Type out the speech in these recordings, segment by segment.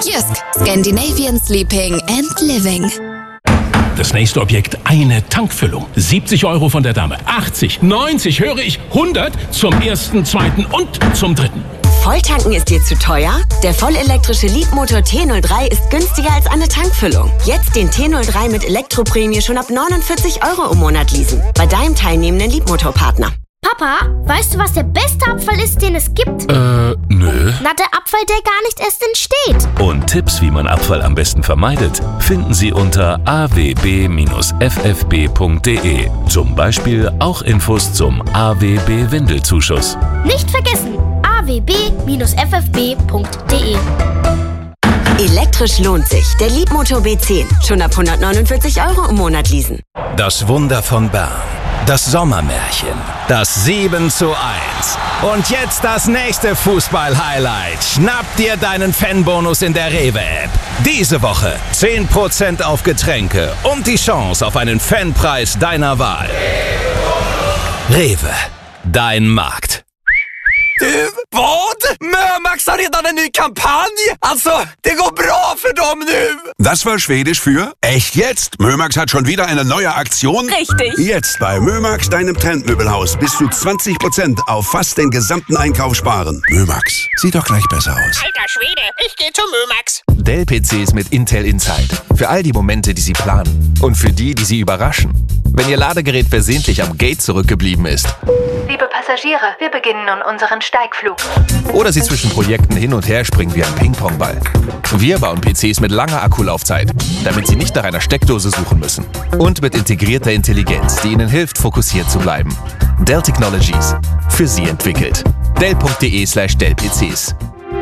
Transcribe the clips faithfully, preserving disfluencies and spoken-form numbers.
Jysk, Scandinavian Sleeping and Living. Das nächste Objekt, eine Tankfüllung. siebzig Euro von der Dame. achtzig, neunzig, höre ich, hundert zum ersten, zweiten und zum dritten. Volltanken ist dir zu teuer? Der vollelektrische Leapmotor T null drei ist günstiger als eine Tankfüllung. Jetzt den T null drei mit Elektroprämie schon ab neunundvierzig Euro im Monat leasen. Bei deinem teilnehmenden Leapmotor-Partner. Papa, weißt du, was der beste Abfall ist, den es gibt? Äh, nö. Na, der Abfall, der gar nicht erst entsteht. Und Tipps, wie man Abfall am besten vermeidet, finden Sie unter a w b f f b punkt d e. Zum Beispiel auch Infos zum A W B-Windelzuschuss. Nicht vergessen, a w b f f b punkt d e. Elektrisch lohnt sich. Der Leapmotor B zehn. Schon ab hundertneunundvierzig Euro im Monat leasen. Das Wunder von Bern. Das Sommermärchen. Das sieben zu eins. Und jetzt das nächste Fußball-Highlight. Schnapp dir deinen Fanbonus in der Rewe-App. Diese Woche zehn Prozent auf Getränke und die Chance auf einen Fanpreis deiner Wahl. Rewe. Dein Markt. Du, vad? Mömax har redan en ny kampanj! Alltså, det går bra för dem nu! Das war Schwedisch für echt jetzt? Mömax hat schon wieder eine neue Aktion? Richtig. Jetzt bei Mömax, deinem Trendmöbelhaus, bis zu zwanzig Prozent auf fast den gesamten Einkauf sparen. Mömax, sieht doch gleich besser aus. Alter Schwede, ich geh zu Mömax. Dell-P Cs mit Intel Inside. Für all die Momente, die Sie planen. Und für die, die Sie überraschen. Wenn Ihr Ladegerät versehentlich am Gate zurückgeblieben ist. Liebe Passagiere, wir beginnen nun unseren Steigflug. Oder Sie zwischen Projekten hin und her springen wie ein Ping-Pong-Ball. Wir bauen P Cs mit langer Akkulaufzeit, damit Sie nicht nach einer Steckdose suchen müssen. Und mit integrierter Intelligenz, die Ihnen hilft, fokussiert zu bleiben. Dell Technologies. Für Sie entwickelt. dell punkt d e slash dell p c s.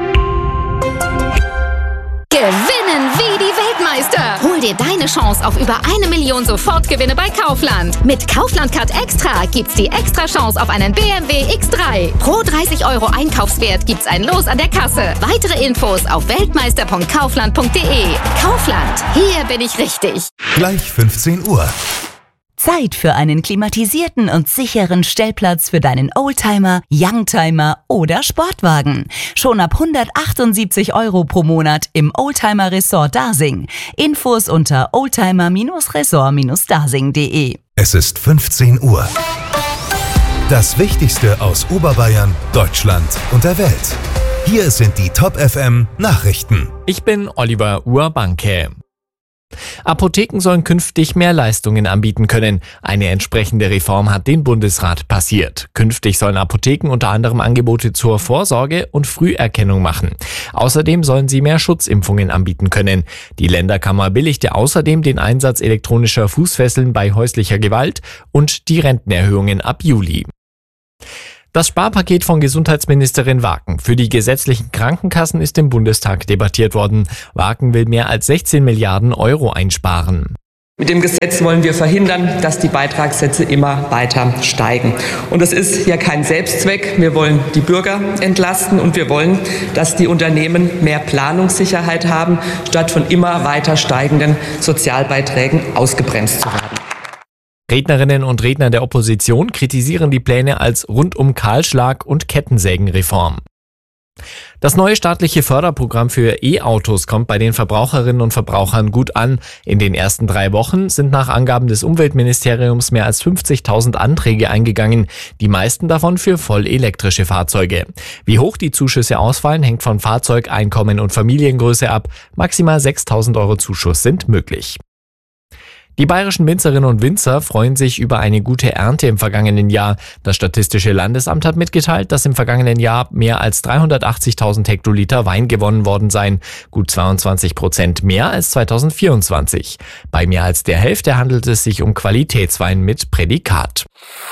Gewinnen wie die Weltmeister. Hol dir deine Chance auf über eine Million Sofortgewinne bei Kaufland. Mit Kaufland Card Extra gibt's die extra Chance auf einen B M W X drei. Pro dreißig Euro Einkaufswert gibt's ein Los an der Kasse. Weitere Infos auf weltmeister punkt kaufland punkt d e. Kaufland, hier bin ich richtig. Gleich fünfzehn Uhr. Zeit für einen klimatisierten und sicheren Stellplatz für deinen Oldtimer, Youngtimer oder Sportwagen. Schon ab hundertachtundsiebzig Euro pro Monat im Oldtimer Resort Dasing. Infos unter oldtimer resort dasing punkt d e. Es ist fünfzehn Uhr. Das Wichtigste aus Oberbayern, Deutschland und der Welt. Hier sind die Top F M Nachrichten. Ich bin Oliver Urbanke. Apotheken sollen künftig mehr Leistungen anbieten können. Eine entsprechende Reform hat den Bundesrat passiert. Künftig sollen Apotheken unter anderem Angebote zur Vorsorge und Früherkennung machen. Außerdem sollen sie mehr Schutzimpfungen anbieten können. Die Länderkammer billigte außerdem den Einsatz elektronischer Fußfesseln bei häuslicher Gewalt und die Rentenerhöhungen ab Juli. Das Sparpaket von Gesundheitsministerin Waken für die gesetzlichen Krankenkassen ist im Bundestag debattiert worden. Waken will mehr als sechzehn Milliarden Euro einsparen. Mit dem Gesetz wollen wir verhindern, dass die Beitragssätze immer weiter steigen. Und es ist ja kein Selbstzweck. Wir wollen die Bürger entlasten und wir wollen, dass die Unternehmen mehr Planungssicherheit haben, statt von immer weiter steigenden Sozialbeiträgen ausgebremst zu werden. Rednerinnen und Redner der Opposition kritisieren die Pläne als Rundum-Kahlschlag und Kettensägenreform. Das neue staatliche Förderprogramm für E-Autos kommt bei den Verbraucherinnen und Verbrauchern gut an. In den ersten drei Wochen sind nach Angaben des Umweltministeriums mehr als fünfzigtausend Anträge eingegangen, die meisten davon für voll elektrische Fahrzeuge. Wie hoch die Zuschüsse ausfallen, hängt von Fahrzeug, Einkommen und Familiengröße ab. Maximal sechstausend Euro Zuschuss sind möglich. Die bayerischen Winzerinnen und Winzer freuen sich über eine gute Ernte im vergangenen Jahr. Das Statistische Landesamt hat mitgeteilt, dass im vergangenen Jahr mehr als dreihundertachtzigtausend Hektoliter Wein gewonnen worden seien. Gut zweiundzwanzig Prozent mehr als zweitausendvierundzwanzig. Bei mehr als der Hälfte handelt es sich um Qualitätswein mit Prädikat.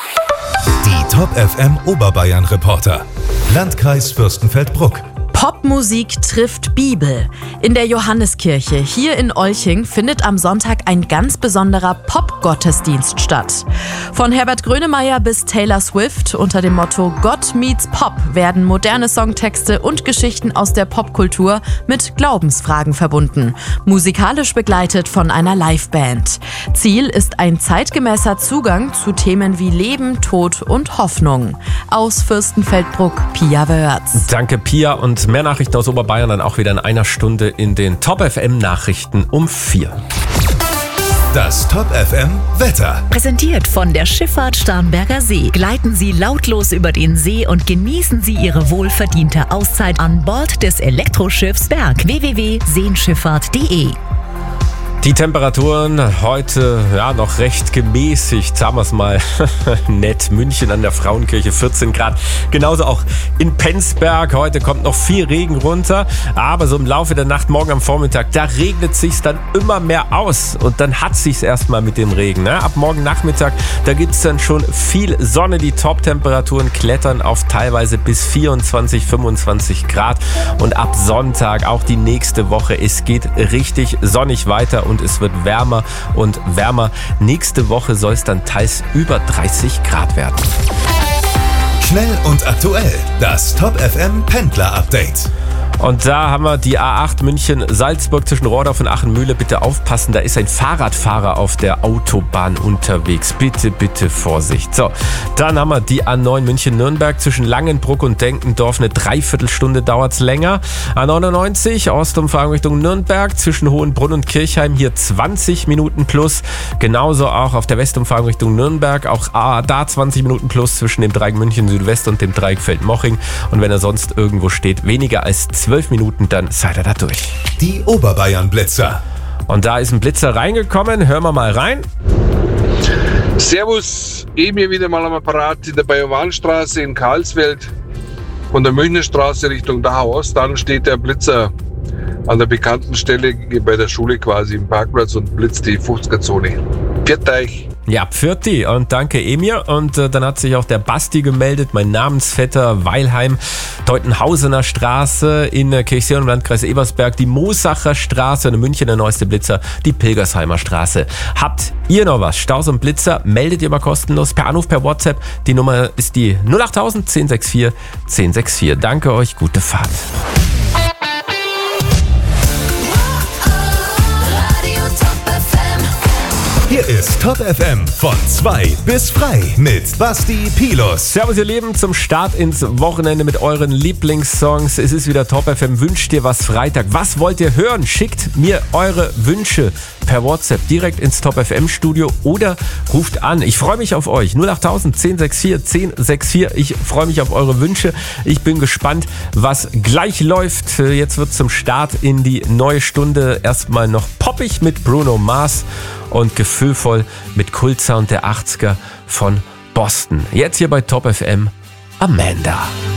Die Top F M Oberbayern Reporter. Landkreis Fürstenfeldbruck. Popmusik trifft Bibel. In der Johanneskirche hier in Olching findet am Sonntag ein ganz besonderer Pop-Gottesdienst statt. Von Herbert Grönemeyer bis Taylor Swift unter dem Motto Gott meets Pop werden moderne Songtexte und Geschichten aus der Popkultur mit Glaubensfragen verbunden. Musikalisch begleitet von einer Liveband. Ziel ist ein zeitgemäßer Zugang zu Themen wie Leben, Tod und Hoffnung. Aus Fürstenfeldbruck, Pia Wörz. Danke, Pia. Und Und mehr Nachrichten aus Oberbayern dann auch wieder in einer Stunde in den Top F M Nachrichten um vier. Das Top F M Wetter. Präsentiert von der Schifffahrt Starnberger See. Gleiten Sie lautlos über den See und genießen Sie Ihre wohlverdiente Auszeit an Bord des Elektroschiffs Berg. w w w punkt seenschifffahrt punkt de. Die Temperaturen heute ja noch recht gemäßigt, sagen wir es mal nett. München an der Frauenkirche vierzehn Grad. Genauso auch in Penzberg. Heute kommt noch viel Regen runter. Aber so im Laufe der Nacht, morgen am Vormittag, da regnet es sich dann immer mehr aus. Und dann hat es sich erstmal mit dem Regen. Ne? Ab morgen Nachmittag, da gibt es dann schon viel Sonne. Die Top-Temperaturen klettern auf teilweise bis vierundzwanzig, fünfundzwanzig Grad. Und ab Sonntag, auch die nächste Woche, es geht richtig sonnig weiter. Und es wird wärmer und wärmer. Nächste Woche soll es dann teils über dreißig Grad werden. Schnell und aktuell. Das Top F M Pendler Update. Und da haben wir die A acht München-Salzburg zwischen Rohrdorf und Achenmühle. Bitte aufpassen, da ist ein Fahrradfahrer auf der Autobahn unterwegs. Bitte, bitte Vorsicht. So, dann haben wir die A neun München-Nürnberg zwischen Langenbruck und Denkendorf. Eine Dreiviertelstunde dauert es länger. A neunundneunzig Ostumfahrung Richtung Nürnberg zwischen Hohenbrunn und Kirchheim. Hier zwanzig Minuten plus. Genauso auch auf der Westumfahrung Richtung Nürnberg. Auch A, da zwanzig Minuten plus zwischen dem Dreieck München Südwest und dem Dreieck Feldmoching. Und wenn er sonst irgendwo steht, weniger als zwölf Minuten, dann seid ihr da durch. Die Oberbayern-Blitzer. Und da ist ein Blitzer reingekommen. Hören wir mal rein. Servus, eben hier wieder mal am Apparat in der Bayerwahnstraße in Karlsfeld. Von der Münchner Straße Richtung Dachau Ost. Dann steht der Blitzer an der bekannten Stelle bei der Schule quasi im Parkplatz und blitzt die fünfziger-Zone. Pfiat euch. Ja, Pfirti und danke Emir. Und äh, dann hat sich auch der Basti gemeldet, mein Namensvetter Weilheim, Teutenhausener Straße in äh, Kirchhirn im Landkreis Ebersberg, die Moosacher Straße und in München der neueste Blitzer, die Pilgersheimer Straße. Habt ihr noch was? Staus und Blitzer, meldet ihr mal kostenlos per Anruf, per WhatsApp. Die Nummer ist die null acht null null eins null sechs vier eins null sechs vier. Danke euch, gute Fahrt. Hier ist Top F M von zwei bis frei mit Basti Pilus. Servus ihr Lieben, zum Start ins Wochenende mit euren Lieblingssongs. Es ist wieder Top F M, wünscht dir was Freitag. Was wollt ihr hören? Schickt mir eure Wünsche per WhatsApp direkt ins Top F M Studio oder ruft an. Ich freue mich auf euch. null acht null null eins null sechs vier eins null sechs vier. Ich freue mich auf eure Wünsche. Ich bin gespannt, was gleich läuft. Jetzt wird zum Start in die neue Stunde erstmal noch poppig mit Bruno Mars und gefühlvoll mit Kultsound der achtziger von Boston. Jetzt hier bei Top F M, Amanda.